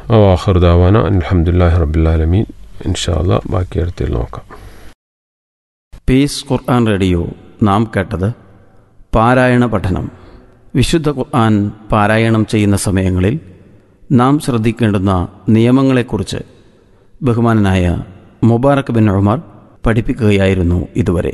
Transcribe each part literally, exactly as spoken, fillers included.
ആഖിറു ദഅവാന അൽഹംദുലില്ലാഹി റബ്ബിൽ ആലമീൻ. ഇൻഷാ അല്ലാഹ് ബാക്കി അടുത്തിൽ നോക്കാം. പീസ് ഖുർആൻ റേഡിയോ നാം കേട്ടത് പാരായണ പഠനം. വിശുദ്ധ ഖുർആൻ പാരായണം ചെയ്യുന്ന സമയങ്ങളിൽ നാം ശ്രദ്ധിക്കേണ്ടുന്ന നിയമങ്ങളെക്കുറിച്ച് ബഹുമാനനായ മുബാറക് ബിൻ ഉമർ പഠിപ്പിക്കുകയായിരുന്നു ഇതുവരെ.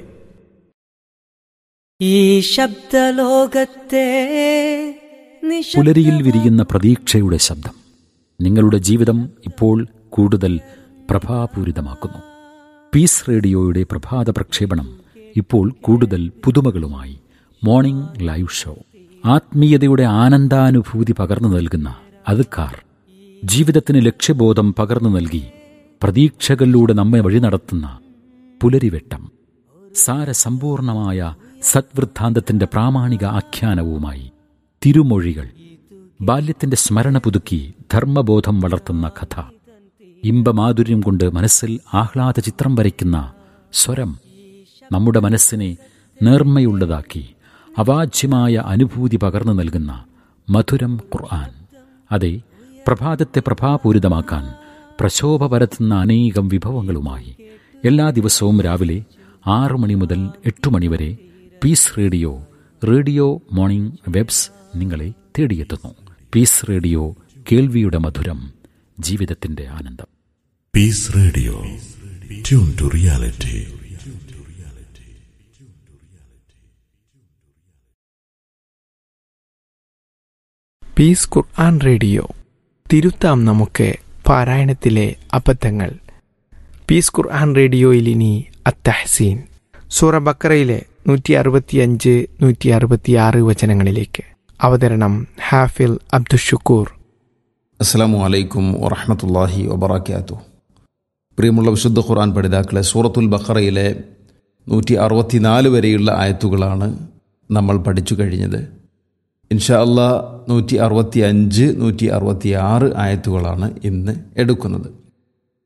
ഈ ശബ്ദലോകത്തെ പുലരിയിൽ വിരിയുന്ന പ്രതീക്ഷയുടെ ശബ്ദം നിങ്ങളുടെ ജീവിതം ഇപ്പോൾ കൂടുതൽ പ്രഭാപൂരിതമാക്കുന്നു. പീസ് റേഡിയോയുടെ പ്രഭാത പ്രക്ഷേപണം ഇപ്പോൾ കൂടുതൽ പുതുമകളുമായി. മോർണിംഗ് ലൈവ് ഷോ, ആത്മീയതയുടെ ആനന്ദാനുഭൂതി പകർന്നു നൽകുന്ന അദ്കാർ, ജീവിതത്തിന് ലക്ഷ്യബോധം പകർന്നു നൽകി പ്രതീക്ഷകളിലൂടെ നമ്മെ വഴി നടത്തുന്ന പുലരിവെട്ടം, സാരസമ്പൂർണമായ സദ്വൃത്താന്തത്തിന്റെ പ്രാമാണിക ആഖ്യാനവുമായി തിരുമൊഴികൾ, ബാല്യത്തിന്റെ സ്മരണ പുതുക്കി ധർമ്മബോധം വളർത്തുന്ന കഥ, ഇമ്പമാധുര്യം കൊണ്ട് മനസ്സിൽ ആഹ്ലാദ ചിത്രം വരയ്ക്കുന്ന സ്വരം, നമ്മുടെ മനസ്സിനെ നേർമ്മയുള്ളതാക്കി അവാച്യമായ അനുഭൂതി പകർന്നു നൽകുന്ന മധുരം ഖുർആൻ. അതെ, പ്രഭാതത്തെ പ്രഭാപൂരിതമാക്കാൻ പ്രശോഭ പരത്തുന്ന അനേകം വിഭവങ്ങളുമായി എല്ലാ ദിവസവും രാവിലെ ആറു മണി മുതൽ എട്ടു മണിവരെ piece radio radio morning webs നിങ്ങളെ തേടിയെത്തുന്നു. പീസ് റേഡിയോ, കേൾവിയുടെ മധുരം, ജീവിതത്തിന്റെ ആനന്ദം. Piece radio, tune to reality. Piece Quran radio. തിരുത്താം നമുക്ക് പാരായണത്തിലെ അബദ്ധങ്ങൾ. പീസ് ഖുർആൻ റേഡിയോയിൽ ഇനി അത്തഹ്സീൻ, സൂറ ബക്കറയിലെ നൂറ്റി അറുപത്തിയഞ്ച് നൂറ്റി അറുപത്തിയാറ് വചനങ്ങളിലേക്ക്. അവതരണം ഹാഫിൽ അബ്ദുഷുക്കൂർ. അസ്സലാമു അലൈക്കും വറഹ്മത്തുള്ളാഹി വബറകാതുഹു. പ്രിയമുള്ള വിശുദ്ധ ഖുർആൻ പഠിതാക്കളെ, സൂറത്തുൽ ബഖറയിലെ നൂറ്റി അറുപത്തിനാല് വരെയുള്ള ആയത്തുകളാണ് നമ്മൾ പഠിച്ചു കഴിഞ്ഞത്. ഇൻഷാ അല്ലാഹ് നൂറ്റി അറുപത്തി അഞ്ച് നൂറ്റി അറുപത്തി ആറ് ആയത്തുകളാണ് ഇന്ന് എടുക്കുന്നത്.